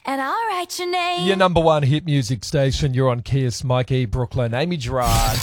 and I'll write your name. Your number one hit music station. You're on Kiss. Mike E. Brooklyn. Amy Gerard.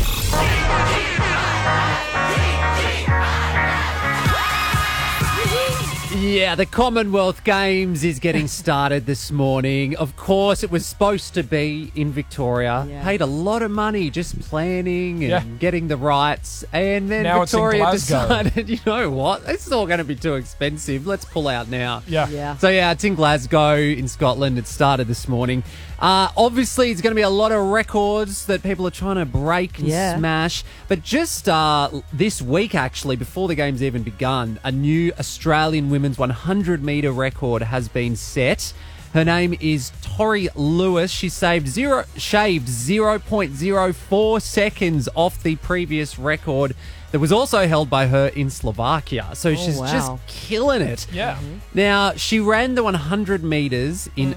Yeah, the Commonwealth Games is getting started this morning. Of course, it was supposed to be in Victoria. Yeah. Paid a lot of money just planning and Yeah. getting the rights. And then Now it's in Victoria Glasgow. decided, you know what? This is all going to be too expensive. Let's pull out now. Yeah. Yeah. So, yeah, it's in Glasgow in Scotland. It started this morning. Obviously, it's going to be a lot of records that people are trying to break and Yeah. smash. But just this week, actually, before the game's even begun, a new Australian women's 100-metre record has been set. Her name is Tori Lewis. She shaved 0.04 seconds off the previous record that was also held by her in Slovakia. So she's just wow. killing it. Yeah. Now, she ran the 100 metres in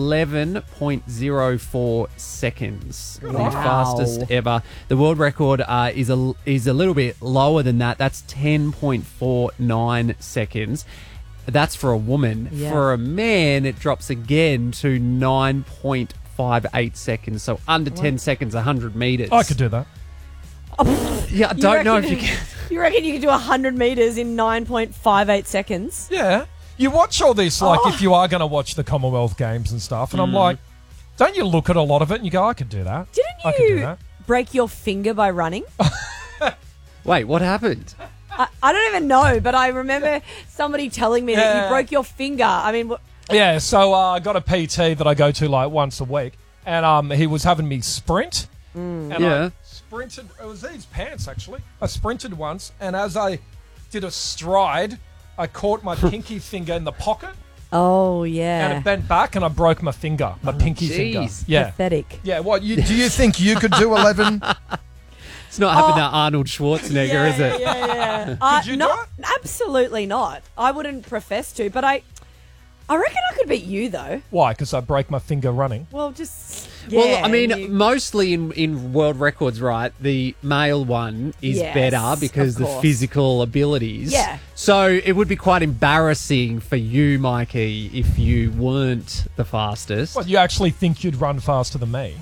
11.04 seconds. The Wow. fastest ever. The world record is a little bit lower than that. That's 10.49 seconds. That's for a woman. Yeah. For a man, it drops again to 9.58 seconds. So under 10 seconds, 100 metres. I could do that. Yeah, I don't know if you can. You reckon you can do 100 metres in 9.58 seconds? Yeah. You watch all this, like, if you are going to watch the Commonwealth Games and stuff, and I'm like, don't you look at a lot of it and you go, I could do that. I could do Didn't you that. break your finger by running? Wait, what happened? I don't even know, but I remember somebody telling me that Yeah. you broke your finger. I mean, Yeah, so I got a PT that I go to like once a week, and he was having me sprint. And Yeah. I sprinted. It was these pants, actually. I sprinted once, and as I did a stride, I caught my pinky finger in the pocket, oh, and yeah. it bent back, and I broke my finger, my pinky finger. jeez. Yeah. Pathetic. Yeah, what, do you think you could do 11? It's not having that Arnold Schwarzenegger, is it? Yeah. Could you no, do it? absolutely not. I wouldn't profess to, but I reckon I could beat you, though. Why? Because I break my finger running. Well, just... Well, yeah, I mean, you- mostly in world records, right, the male one is Yes, better because of the course. physical abilities. Yeah. So it would be quite embarrassing for you, Mikey, if you weren't the fastest. What, you actually think you'd run faster than me?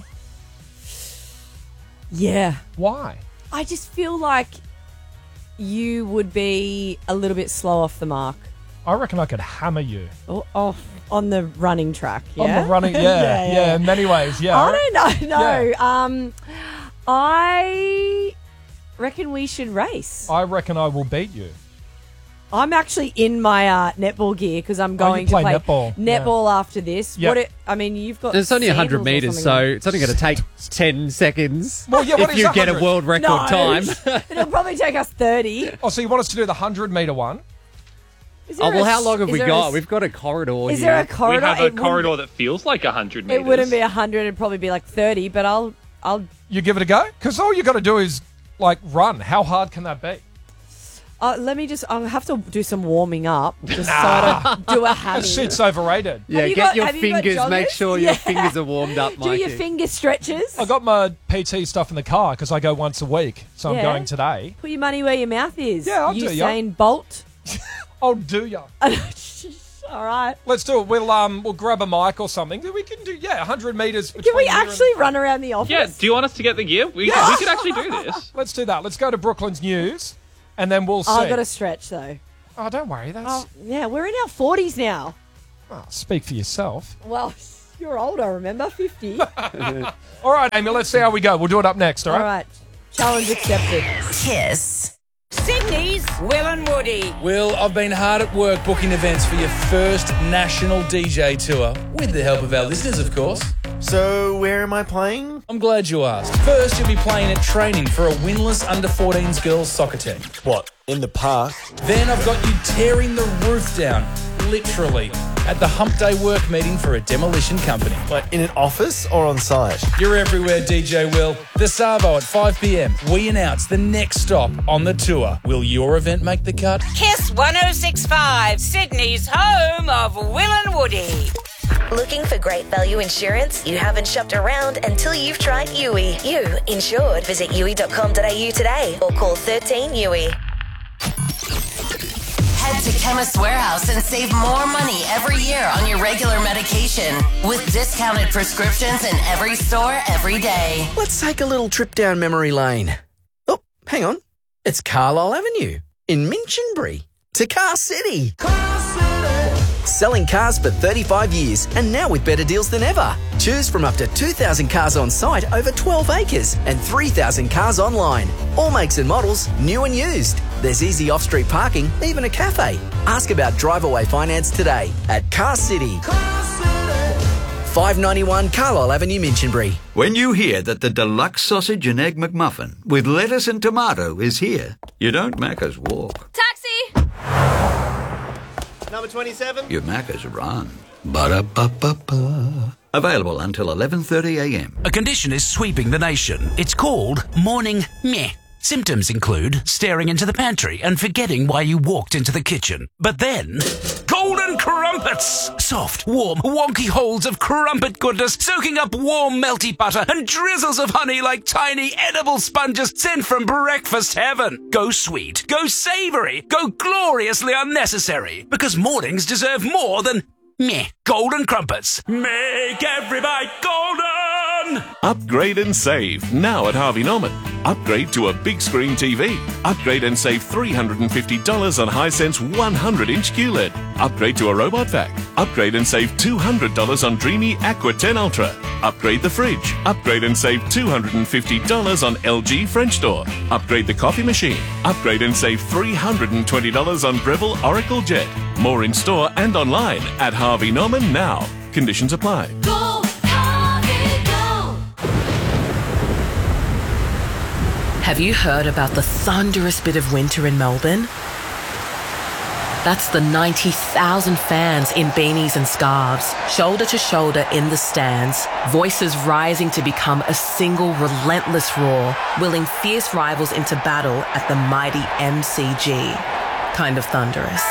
Yeah. Why? I just feel like you would be a little bit slow off the mark. I reckon I could hammer you. Off on the running track, yeah? On the running, yeah, in many ways, yeah. I don't know, no. Yeah. I reckon we should race. I reckon I will beat you. I'm actually in my netball gear because I'm going to play play netball, after this. Yeah. I mean, you've got. And it's only 100 sandals or metres, something so on. it's only going to take 10 seconds Well, yeah, what if is you get a 100? world record No. time. It'll probably take us 30. Oh, so you want us to do the 100-metre one? Is Oh, there well, a- how long have is we there got? a- We've got a corridor Is here. there a corridor? We have a It wouldn't- corridor that feels like 100 metres. It wouldn't be 100. It'd probably be like 30. But I'll. You give it a go? Because all you got to do is, like, run. How hard can that be? Let me just. I'll have to do some warming up just so I don't do a That hammy. shit's overrated. Yeah, you get got- your have you got fingers, make joggers? sure Yeah. your fingers are warmed up, Do Mikey. your finger stretches. I got my PT stuff in the car because I go once a week, so Yeah. I'm going today. Put your money where your mouth is. Yeah, I'll do ya. Usain Bolt. I'll do ya. All right. Let's do it. We'll grab a mic or something. We can do 100 metres. Can we between here and- actually run around the office? Yeah, do you want us to get the gear? We could actually do this. Let's do that. Let's go to Brooklyn's news, and then we'll see. I've got to stretch though. Oh, don't worry. That's Oh, yeah, we're in our 40s now. speak for yourself. Well, you're older, remember? 50. All right, Amy. Let's see how we go. We'll do it up next. All All right. right. Challenge accepted. Kiss. Sydney's Will and Woody. Will, I've been hard at work booking events for your first national DJ tour, with the help of our listeners, of course. So, where am I playing? I'm glad you asked. First, you'll be playing at training for a winless under-14s girls soccer team. What, in the park? Then I've got you tearing the roof down, literally, at the hump day work meeting for a demolition company. Like, in an office or on site? You're everywhere, DJ Will. The Savo at 5 p.m. We announce the next stop on the tour. Will your event make the cut? Kiss 1065, Sydney's home of Will and Woody. Looking for great value insurance? You haven't shopped around until you've tried Yui. You insured. Visit yui.com.au today or call 13 Yui. Head to Chemist Warehouse and save more money every year on your regular medication with discounted prescriptions in every store every day. Let's take a little trip down memory lane. Oh, hang on. It's Carlisle Avenue in Minchinbury to Car City. Selling cars for 35 years and now with better deals than ever. Choose from up to 2,000 cars on site over 12 acres and 3,000 cars online. All makes and models, new and used. There's easy off-street parking, even a cafe. Ask about drive-away finance today at Car City. 591 Carlisle Avenue, Minchinbury. When you hear that the deluxe sausage and egg McMuffin with lettuce and tomato is here, you don't Macca's walk. Taxi! Number 27. You Macca's run. Ba-da-ba-ba-ba. Available until 11:30am. A condition is sweeping the nation. It's called morning meh. Symptoms include staring into the pantry and forgetting why you walked into the kitchen. But then, golden crumpets! Soft, warm, wonky holes of crumpet goodness soaking up warm, melty butter and drizzles of honey like tiny edible sponges sent from breakfast heaven. Go sweet, go savoury, go gloriously unnecessary. Because mornings deserve more than meh. Golden crumpets. Make every bite golden! Upgrade and save now at Harvey Norman. Upgrade to a big screen TV. Upgrade and save $350 on Hisense 100-inch QLED. Upgrade to a robot vac. Upgrade and save $200 on Dreamy Aqua 10 Ultra. Upgrade the fridge. Upgrade and save $250 on LG French door. Upgrade the coffee machine. Upgrade and save $320 on Breville Oracle Jet. More in store and online at Harvey Norman now. Conditions apply. Go, Harvey, go! Have you heard about the thunderous bit of winter in Melbourne? That's the 90,000 fans in beanies and scarves, shoulder to shoulder in the stands, voices rising to become a single relentless roar, willing fierce rivals into battle at the mighty MCG. Kind of thunderous.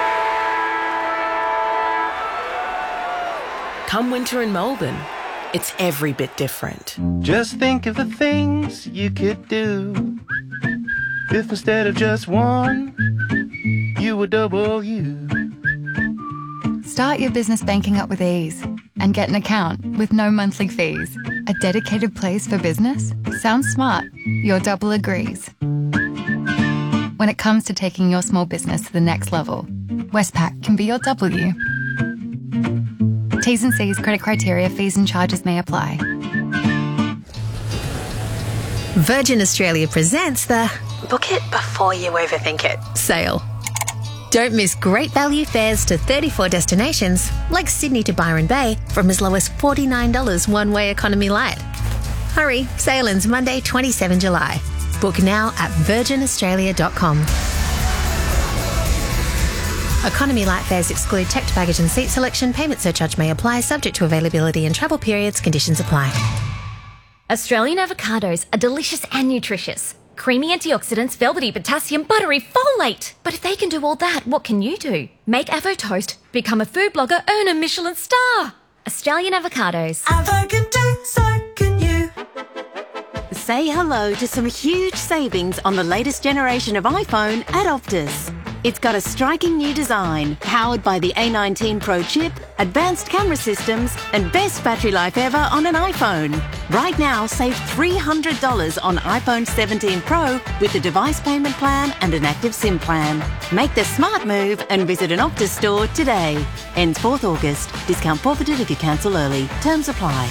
Come winter in Melbourne, it's every bit different. Just think of the things you could do if instead of just one, you were double you. Start your business banking up with ease and get an account with no monthly fees. A dedicated place for business? Sounds smart. Your double agrees. When it comes to taking your small business to the next level, Westpac can be your W. T's and C's, credit criteria, fees and charges may apply. Virgin Australia presents the Book It Before You Overthink It sale. Don't miss great value fares to 34 destinations, like Sydney to Byron Bay, from as low as $49 one-way economy light. Hurry, sale ends Monday, 27 July. Book now at virginaustralia.com. Economy light fares exclude checked baggage and seat selection. Payment surcharge may apply, subject to availability and travel periods. Conditions apply. Australian avocados are delicious and nutritious. Creamy antioxidants, velvety potassium, buttery folate. But if they can do all that, what can you do? Make Avo Toast, become a food blogger, earn a Michelin star. Australian avocados. Avo can do, so can you. Say hello to some huge savings on the latest generation of iPhone at Optus. It's got a striking new design, powered by the A19 Pro chip, advanced camera systems, and best battery life ever on an iPhone. Right now, save $300 on iPhone 17 Pro with a device payment plan and an active SIM plan. Make the smart move and visit an Optus store today. Ends 4th August. Discount forfeited if you cancel early. Terms apply.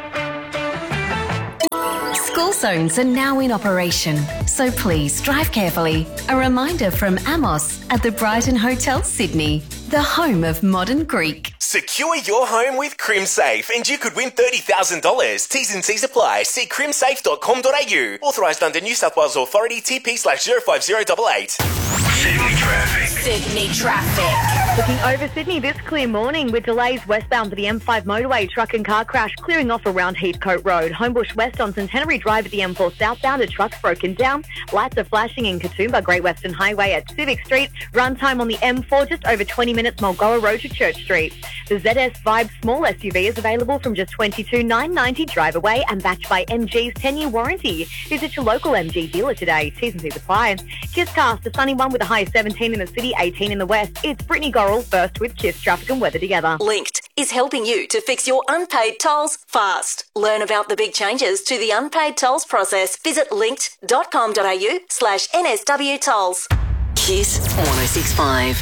School zones are now in operation, so please drive carefully. A reminder from Amos at the Brighton Hotel, Sydney, the home of modern Greek. Secure your home with CrimSafe and you could win $30,000. T's and C's apply. See crimsafe.com.au. Authorised under New South Wales Authority TP/05088. Sydney traffic. Looking over Sydney this clear morning with delays westbound for the M5 motorway. Truck and car crash clearing off around Heathcote Road. Homebush West on Centenary Drive at the M4 southbound. A truck's broken down. Lights are flashing in Katoomba. Great Western Highway at Civic Street. Run time on the M4 just over 20 minutes. Mulgoa Road to Church Street. The ZS Vibe small SUV is available from just $22,990 drive away and backed by MG's 10-year warranty. Visit your local MG dealer today. T's and C's apply. Kisscast, a sunny one with a high of 17 in the city, 18 in the west. It's Brittany Gorrell first with Kiss traffic and weather together. Linked is helping you to fix your unpaid tolls fast. Learn about the big changes to the unpaid tolls process. Visit linked.com.au/NSW tolls. Kiss 106.5.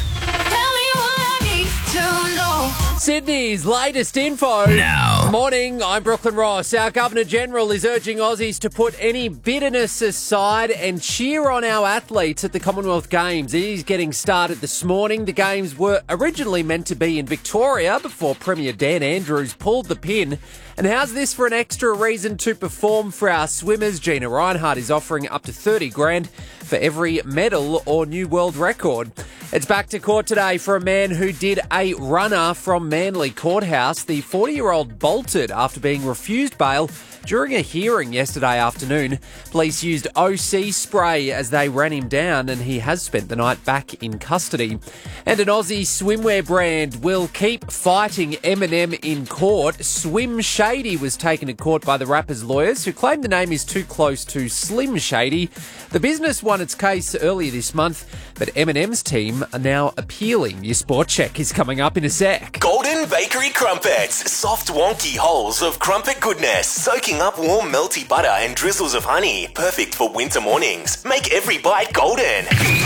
Sydney's latest info. Now. Morning, I'm Brooklyn Ross. Our Governor-General is urging Aussies to put any bitterness aside and cheer on our athletes at the Commonwealth Games. It is getting started this morning. The Games were originally meant to be in Victoria before Premier Dan Andrews pulled the pin. And how's this for an extra reason to perform for our swimmers? Gina Reinhardt is offering up to $30,000 for every medal or new world record. It's back to court today for a man who did a runner from Manly Courthouse. The 40-year-old bolted after being refused bail during a hearing yesterday afternoon. Police used OC spray as they ran him down, and he has spent the night back in custody. And an Aussie swimwear brand will keep fighting Eminem in court. Swim Shady was taken to court by the rapper's lawyers, who claim the name is too close to Slim Shady. The business won its case earlier this month, but Eminem's team are now appealing. Your sport check is coming up in a sec. Golden Bakery Crumpets. Soft, wonky holes of crumpet goodness, soaking up warm, melty butter and drizzles of honey. Perfect for winter mornings. Make every bite golden.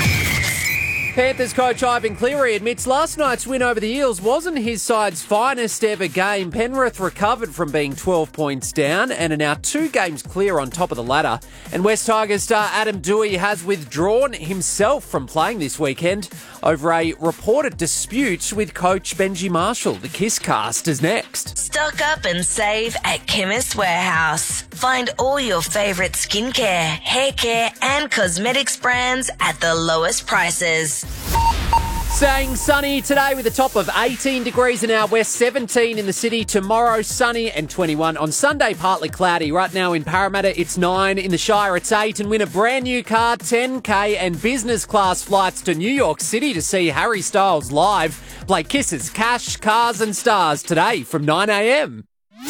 Panthers coach Ivan Cleary admits last night's win over the Eels wasn't his side's finest ever game. Penrith recovered from being 12 points down and are now 2 games clear on top of the ladder. And West Tigers star Adam Doueihi has withdrawn himself from playing this weekend over a reported dispute with coach Benji Marshall. The Kiss Cast is next. Stock up and save at Chemist Warehouse. Find all your favourite skincare, hair care and cosmetics brands at the lowest prices. Staying sunny today with a top of 18 degrees in our west, 17 in the city. Tomorrow, sunny and 21. On Sunday, partly cloudy. Right now in Parramatta, it's 9. In the Shire, it's 8. And win a brand new car, 10K and business class flights to New York City to see Harry Styles live. Play Kisses, Cash, Cars and Stars today from 9 a.m.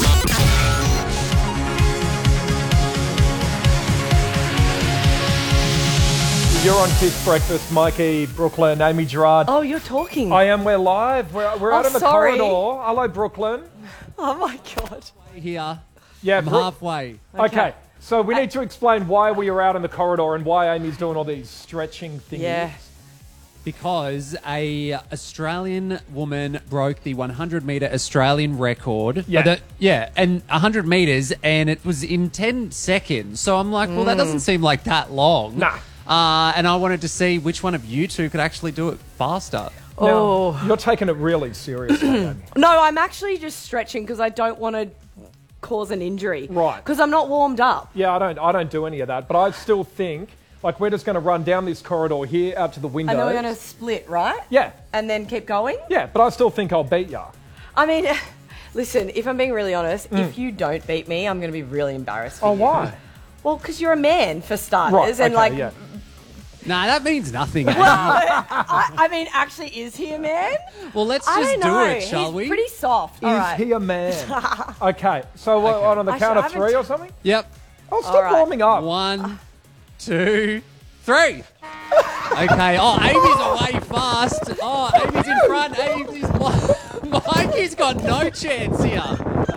You're on Kids Breakfast, Mikey, Brooklyn, Amy Gerard. Oh, you're talking. I am. We're live. We're out in the corridor. Hello, Brooklyn. Oh, my God. Here. Yeah, I'm halfway. Okay. So we need to explain why we are out in the corridor and why Amy's doing all these stretching things. Yeah. Because a Australian woman broke the 100-metre Australian record. Yeah. And 100 metres, and it was in 10 seconds. So I'm like, well, that doesn't seem like that long. Nah. And I wanted to see which one of you two could actually do it faster. Now, you're taking it really seriously, Amy. No, I'm actually just stretching because I don't want to cause an injury. Right. Because I'm not warmed up. Yeah, I don't do any of that. But I still think, like, we're just going to run down this corridor here out to the window. And then we're going to split, right? Yeah. And then keep going? Yeah, but I still think I'll beat ya. I mean, listen, if I'm being really honest, if you don't beat me, I'm going to be really embarrassed for you. Oh, why? Well, because you're a man, for starters. Right, and okay, yeah. Nah, that means nothing. Well, I mean, actually, is he a man? Well, let's just do it, shall we? He's pretty soft. All right. Is he a man? Okay, so what, on the count of 3 or something? Yep. I'll stop warming up. 1, 2, 3. Okay. Oh, Amy's away fast. Oh, Amy's in front. Mikey's got no chance here.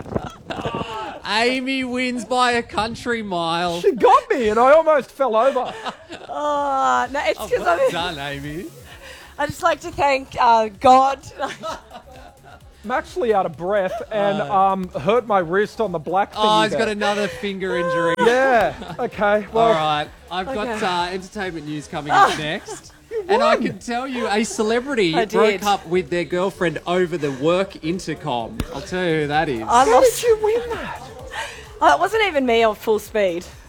Amy wins by a country mile. She got me and I almost fell over. Oh, no, it's because well done, Amy. I just like to thank God. I'm actually out of breath and hurt my wrist on the black thing. Oh, he's got another finger injury. Yeah. Okay. Well, all right. I've got entertainment news coming up next. And I can tell you, a celebrity broke up with their girlfriend over the work intercom. I'll tell you who that is. How did you win that? It wasn't even me on full speed.